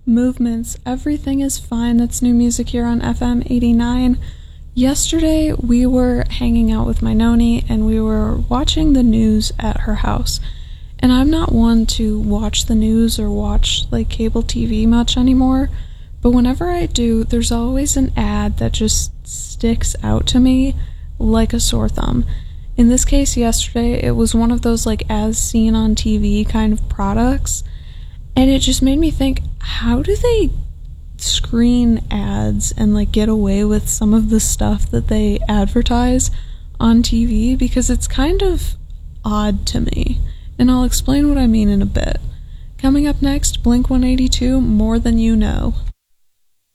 Movements, Everything is Fine. That's new music here on FM 89. Yesterday, we were hanging out with my noni, and we were watching the news at her house. And I'm not one to watch the news or watch, cable TV much anymore, but whenever I do, there's always an ad that just sticks out to me like a sore thumb. In this case, yesterday, it was one of those, as seen on TV kind of products, and it just made me think, how do they screen ads and, get away with some of the stuff that they advertise on TV? Because it's kind of odd to me, and I'll explain what I mean in a bit. Coming up next, Blink-182, More Than You Know.